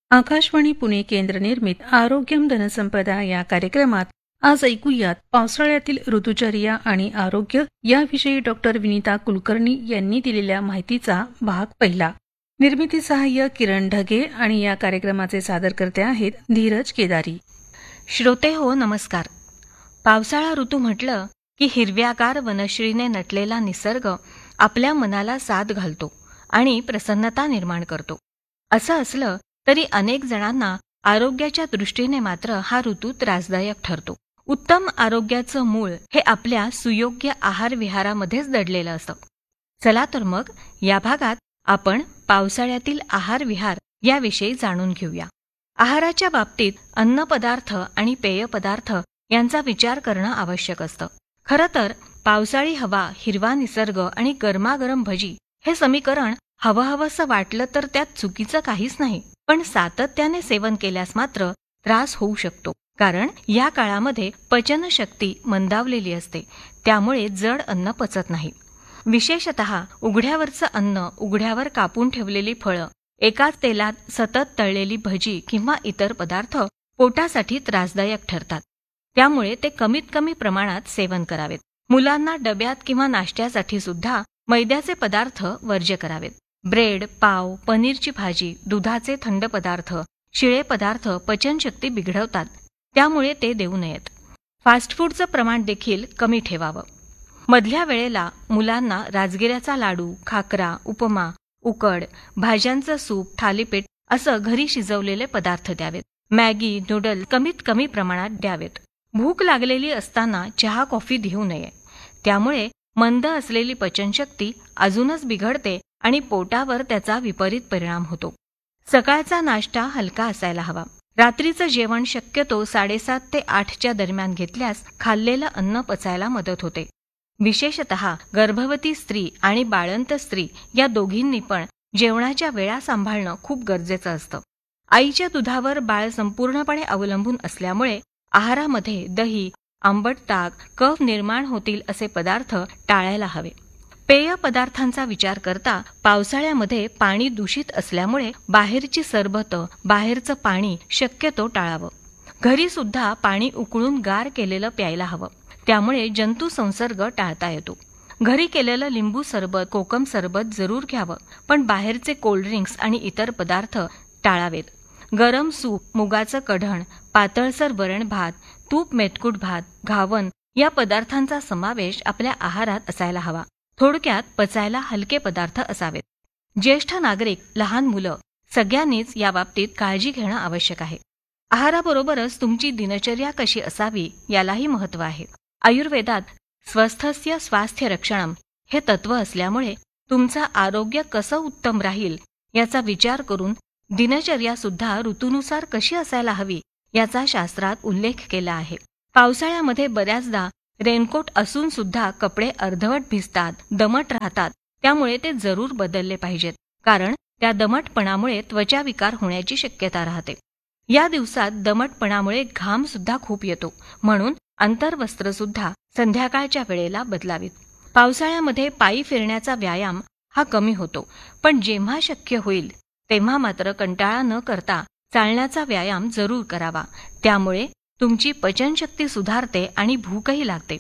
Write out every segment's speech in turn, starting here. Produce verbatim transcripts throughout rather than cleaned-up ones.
आकाशवाणी पुणे केंद्र निर्मित आरोग्यम धनसंपदा या कार्यक्रमात आज ऐकूयात पावसाळ्यातील ऋतुचर्या आणि आरोग्य याविषयी डॉक्टर विनीता कुलकर्णी यांनी दिलेल्या माहितीचा भाग पहिला. निर्मिती सहाय्य किरण ढगे आणि या कार्यक्रमाचे सादरकर्ते आहेत धीरज केदारी. श्रोते हो, नमस्कार. पावसाळा ऋतू म्हटलं की हिरव्यागार वनश्रीने नटलेला निसर्ग आपल्या मनाला साद घालतो आणि प्रसन्नता निर्माण करतो. असं असलं तरी अनेक जणांना आरोग्याच्या दृष्टीने मात्र हा ऋतू त्रासदायक ठरतो. उत्तम आरोग्याचं मूळ हे आपल्या सुयोग्य आहार विहारामध्येच दडलेलं असतं. चला तर मग या भागात आपण पावसाळ्यातील आहार विहार याविषयी जाणून घेऊया. आहाराच्या बाबतीत अन्नपदार्थ आणि पेय पदार्थ यांचा विचार करणं आवश्यक असतं. खरं तर पावसाळी हवा, हिरवा निसर्ग आणि गरमागरम भजी हे समीकरण हवं हवंसं वाटलं तर त्यात चुकीचं काहीच नाही. पण सातत्याने सेवन केल्यास मात्र त्रास होऊ शकतो. कारण या काळामध्ये पचनशक्ती मंदावलेली असते, त्यामुळे जड अन्न पचत नाही. विशेषतः उघड्यावरचं अन्न, उघड्यावर कापून ठेवलेली फळं, एकाच तेलात सतत तळलेली भजी किंवा इतर पदार्थ पोटासाठी त्रासदायक ठरतात. त्यामुळे ते कमीत कमी प्रमाणात सेवन करावेत. मुलांना डब्यात किंवा नाश्त्यासाठी सुद्धा मैद्याचे पदार्थ वर्ज्य करावेत. ब्रेड, पाव, पनीरची भाजी, दुधाचे थंड पदार्थ, शिळे पदार्थ पचनशक्ती बिघडवतात, त्यामुळे ते देऊ नयेत. फास्ट फूडचं प्रमाण देखील कमी ठेवावं. मधल्या वेळेला मुलांना राजगिऱ्याचा लाडू, खाकरा, उपमा, उकड, भाज्यांचं सूप, थालीपीठ असं घरी शिजवलेले पदार्थ द्यावेत. मॅगी, नूडल कमीत कमी प्रमाणात द्यावेत. भूक लागलेली असताना चहा कॉफी देऊ नये. त्यामुळे मंद असलेली पचनशक्ती अजूनच बिघडते आणि पोटावर त्याचा विपरीत परिणाम होतो. सकाळचा नाश्ता हलका असायला हवा. रात्रीचं जेवण शक्यतो साडेसात ते आठच्या दरम्यान घेतल्यास खाल्लेलं अन्न पचायला मदत होते. विशेषतः गर्भवती स्त्री आणि बाळंत स्त्री या दोघींनी पण जेवणाच्या वेळा सांभाळणं खूप गरजेचं असतं. आईच्या दुधावर बाळ संपूर्णपणे अवलंबून असल्यामुळे आहारामध्ये दही, आंबट ताक, कफ निर्माण होतील असे पदार्थ टाळायला हवे. पेय पदार्थांचा विचार करता पावसाळ्यामध्ये पाणी दूषित असल्यामुळे बाहेरची सरबतं, बाहेरचं पाणी शक्यतो टाळावं. घरी सुद्धा पाणी उकळून गार केलेलं प्यायला हवं. त्यामुळे जंतू संसर्ग टाळता येतो. घरी केलेलं लिंबू सरबत, कोकम सरबत जरूर घ्यावं, पण बाहेरचे कोल्ड्रिंक्स आणि इतर पदार्थ टाळावेत. गरम सूप, मुगाचं कढण, पातळसर वरण भात, तूप मेथकूट भात, घावन या पदार्थांचा समावेश आपल्या आहारात असायला हवा. थोडक्यात पचायला हलके पदार्थ असावेत. ज्येष्ठ नागरिक, लहान मुलं सगळ्यांनीच या बाबतीत काळजी घेणं आवश्यक आहे. आहाराबरोबरच तुमची दिनचर्या कशी असावी यालाही महत्त्व आहे. आयुर्वेदात स्वस्थस्य स्वास्थ्य रक्षणम हे तत्व असल्यामुळे तुमचं आरोग्य कसं उत्तम राहील याचा विचार करून दिनचर्या सुद्धा ऋतूनुसार कशी असायला हवी याचा शास्त्रात उल्लेख केला आहे. पावसाळ्यामध्ये बऱ्याचदा रेनकोट असून सुद्धा कपडे अर्धवट भिजतात, दमट राहतात. त्यामुळे ते जरूर बदलले पाहिजेत, कारण त्या दमटपणामुळे त्वचा विकार होण्याची शक्यता राहते. या दिवसात दमटपणामुळे घाम सुद्धा खूप येतो, म्हणून अंतर्वस्त्र सुद्धा संध्याकाळच्या वेळेला बदलावीत. पावसाळ्यामध्ये पायी फिरण्याचा व्यायाम हा कमी होतो, पण जेव्हा शक्य होईल तेव्हा मात्र कंटाळा न करता चालण्याचा व्यायाम जरूर करावा. त्यामुळे तुमची पचनशक्ती सुधारते आणि भूकही लागते.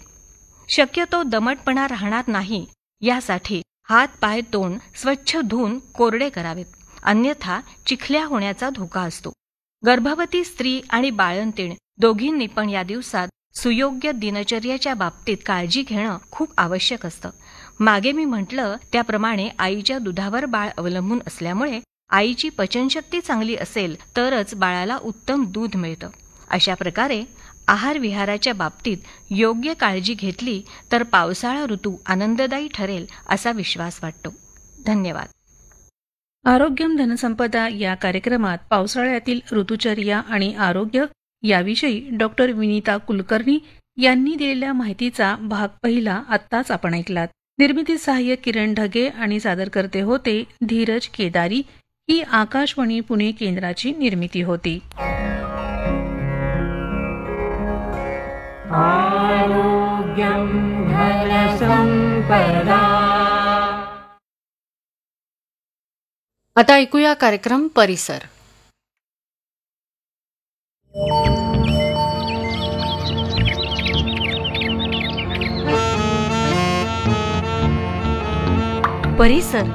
शक्यतो दमटपणा राहणार नाही यासाठी हात, पाय, तोंड स्वच्छ धुवून कोरडे करावेत, अन्यथा चिखल्या होण्याचा धोका असतो. गर्भवती स्त्री आणि बाळंतीण दोघींनी पण या दिवसात सुयोग्य दिनचर्येच्या बाबतीत काळजी घेणं खूप आवश्यक असतं. मागे मी म्हटलं त्याप्रमाणे आईच्या दुधावर बाळ अवलंबून असल्यामुळे आईची पचनशक्ती चांगली असेल तरच बाळाला उत्तम दूध मिळतं. अशा प्रकारे आहार विहाराच्या बाबतीत योग्य काळजी घेतली तर पावसाळा ऋतू आनंददायी ठरेल असा विश्वास वाटतो. धन्यवाद. आरोग्यम धनसंपदा या कार्यक्रमात पावसाळ्यातील ऋतुचर्या आणि आरोग्य याविषयी डॉक्टर विनीता कुलकर्णी यांनी दिलेल्या माहितीचा भाग पहिला आत्ताच आपण ऐकलात. निर्मिती सहाय्य किरण ढगे आणि सादरकर्ते होते धीरज केदारी. ही आकाशवाणी पुणे केंद्राची निर्मिती होती. आरोग्यम धनसंपदा. आता ऐकूया कार्यक्रम परिसर. परिसर.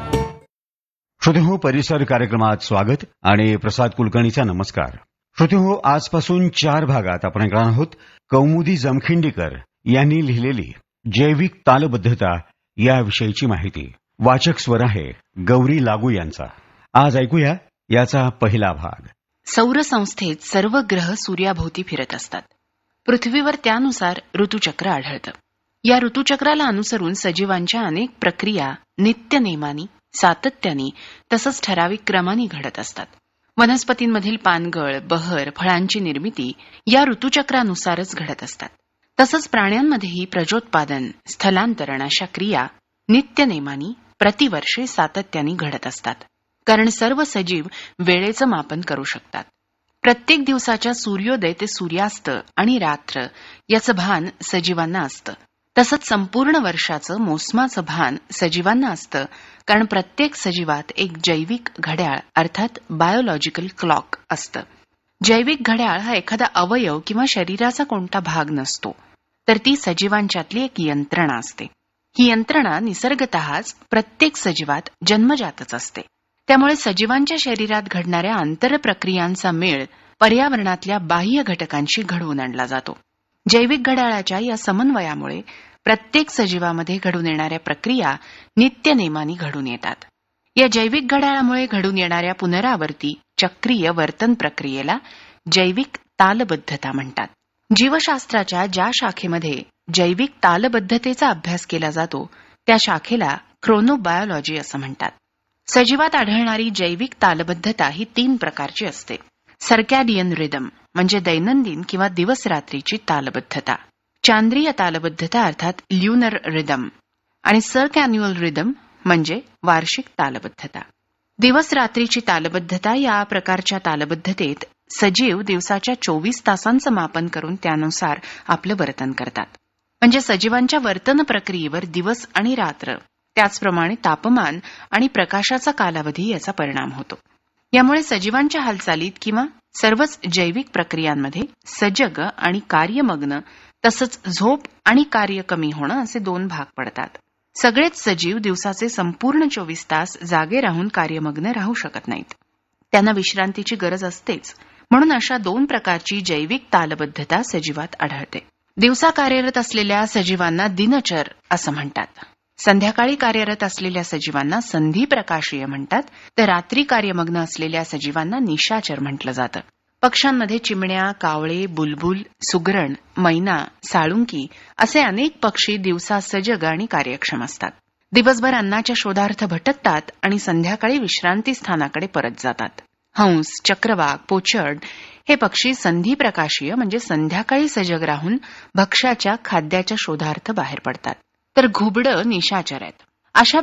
श्रोतेहो, परिसर कार्यक्रमात स्वागत आणि प्रसाद कुलकर्णीचा नमस्कार. श्रोतेहो, आजपासून चार भागात आपण ऐकणार आहोत कौमुदी जमखिंडीकर यांनी लिहिलेली जैविक तालबद्धता याविषयीची माहिती. वाचक स्वर आहे गौरी लागू यांचा. आज ऐकूया याचा पहिला भाग. सौरसंस्थेत सर्व ग्रह सूर्याभोवती फिरत असतात. पृथ्वीवर त्यानुसार ऋतुचक्र आढळतं. या ऋतुचक्राला अनुसरून सजीवांच्या अनेक प्रक्रिया नित्यनेमानी, सातत्याने तसंच ठराविक क्रमाने घडत असतात. वनस्पतींमधील पानगळ, बहर, फळांची निर्मिती या ऋतुचक्रानुसारच घडत असतात. तसंच प्राण्यांमध्येही प्रजोत्पादन, स्थलांतरण अशा क्रिया नित्यनेमानी प्रतिवर्षे सातत्याने घडत असतात. कारण सर्व सजीव वेळेचं मापन करू शकतात. प्रत्येक दिवसाच्या सूर्योदय ते सूर्यास्त आणि रात्र याचं भान सजीवांना असतं. तसंच संपूर्ण वर्षाचं मोसमाचं भान सजीवांना असतं. कारण प्रत्येक सजीवात एक जैविक घड्याळ अर्थात बायोलॉजिकल क्लॉक असतं. जैविक घड्याळ हा एखादा अवयव किंवा शरीराचा कोणता भाग नसतो, तर ती सजीवांच्यातली एक यंत्रणा असते. ही यंत्रणा निसर्गतःच प्रत्येक सजीवात जन्मजातच असते. त्यामुळे सजीवांच्या शरीरात घडणाऱ्या आंतरप्रक्रियांचा मेळ पर्यावरणातल्या बाह्य घटकांशी घडवून आणला जातो. जैविक घड्याळाच्या या समन्वयामुळे प्रत्येक सजीवामध्ये घडून येणाऱ्या प्रक्रिया नित्यनेमानी घडून येतात. या जैविक घड्याळामुळे घडून येणाऱ्या पुनरावर्ती चक्रीय वर्तन प्रक्रियेला जैविक तालबद्धता म्हणतात. जीवशास्त्राच्या ज्या शाखेमध्ये जैविक तालबद्धतेचा अभ्यास केला जातो त्या शाखेला क्रोनोबायोलॉजी असं म्हणतात. सजीवात आढळणारी जैविक तालबद्धता ही तीन प्रकारची असते. सर्कॅडियन रिदम म्हणजे दैनंदिन किंवा दिवस-रात्रीची तालबद्धता, चांद्रीय तालबद्धता अर्थात ल्युनर रिदम आणि सर्कॅन्युअल रिदम म्हणजे वार्षिक तालबद्धता. दिवस-रात्रीची तालबद्धता या प्रकारच्या तालबद्धतेत सजीव दिवसाच्या चोवीस तासांचं मापन करून त्यानुसार आपलं वर्तन करतात. म्हणजे सजीवांच्या वर्तन प्रक्रियेवर दिवस आणि रात्र, त्याचप्रमाणे तापमान आणि प्रकाशाचा कालावधी याचा परिणाम होतो. यामुळे सजीवांच्या हालचालीत किंवा सर्वच जैविक प्रक्रियांमध्ये सजग आणि कार्यमग्न तसंच झोप आणि कार्य कमी होणं असे दोन भाग पडतात. सगळेच सजीव दिवसाचे संपूर्ण चोवीस तास जागे राहून कार्यमग्न राहू शकत नाहीत. त्यांना विश्रांतीची गरज असतेच. म्हणून अशा दोन प्रकारची जैविक तालबद्धता सजीवात आढळते. दिवसा कार्यरत असलेल्या सजीवांना दिनचर असं म्हणतात. संध्याकाळी कार्यरत असलेल्या सजीवांना संधी प्रकाशीय म्हणतात. तर रात्री कार्यमग्न असलेल्या सजीवांना निशाचर म्हटलं जातं. पक्ष्यांमध्ये चिमण्या, कावळे, बुलबुल, सुगरण, मैना, साळुंकी असे अनेक पक्षी दिवसा सजग आणि कार्यक्षम असतात. दिवसभर अन्नाच्या शोधार्थ भटकतात आणि संध्याकाळी विश्रांती स्थानाकडे परत जातात. हंस, चक्रवाक, पोचर्ड हे पक्षी संधी प्रकाशीय म्हणजे संध्याकाळी सजग राहून भक्ष्याच्या खाद्याच्या शोधार्थ बाहेर पडतात. तर घुबडं निशाचर आहेत. अशा